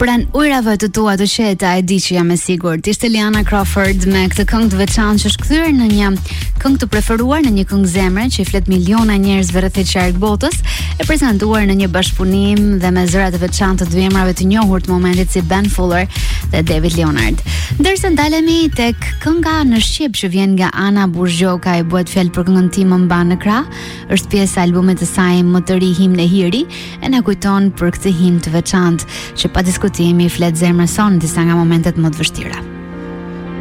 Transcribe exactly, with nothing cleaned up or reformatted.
Pran ujrave të tua të qeta e di që jam e sigurt. Ishte Liana Crawford me këtë këngë të veçantë që është kthyer në një këngë të preferuar, në një këngë zemre që i flet miliona njerëzve rreth e qark botës, e prezantuar në një bashkëpunim dhe me zëra të veçantë të dy emrave të njohur të momentit si Ben Fuller dhe David Leonard. Ndërsa ndalemi tek kënga në shqip që vjen nga Ana Burzgjoka, e bëhet fjalë për këngën Ti më mban në krah, është pjesë e albumit të saj më të ri Himn e Hiri, e na kujton për këtë himn të veçantë që pa diskutimi flet zemrën son disa nga momentet më të vështira.